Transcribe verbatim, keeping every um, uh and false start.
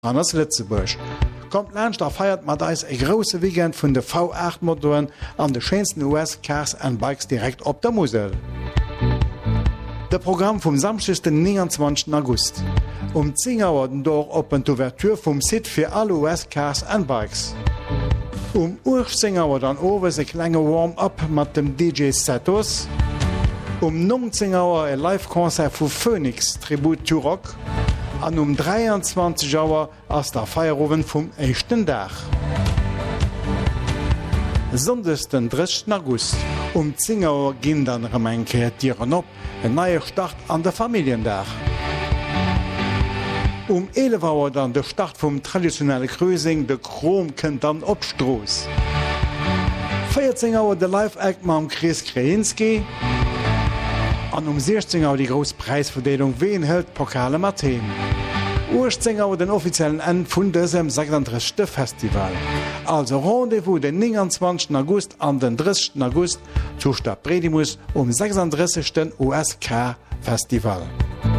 an ass Lützeburg. Kommt Lsch da feiert mat dais e grosse Weekend vun de V acht Motoren an de schönsten U S-Cars and Bikes direkt op der Mosel. De Programm vum samschten neunundzwanzigsten August. Um zehn Uhr den Dor open d'Ouverture vum Sit fir alle U S-Cars and Bikes. Um achtzehn Uhr dann ower se klenge Warm-up mat dem D J Setos. Um neunzehn Uhr e Live-Konzert vu Phoenix Tribute to Rock. An um dreiundzwanzig Uhr ass der Feierowen vum échten Dach. Sondes den dreißigsten August. Um zehn Uhr ginn dann Remenke Tieren op, en neier Start an der Familiendach. Um elf Uhr dann der Start vum traditionelle Cruising de Chrom kënnt dann opstroos. vierzehn Uhr de Live-Act mam Chris Kreinski. An um sechzehn Uhr die Groß Preisverdelung wen hält Pokale Mathen. achtzehn Uhr den offiziellen End vun dësem sechsunddreißigsten Festival. Also Rendezvous den neunundzwanzigsten August an den dreißigsten August zu Stadt Bredimus um sechsunddreißigsten U S K Festival.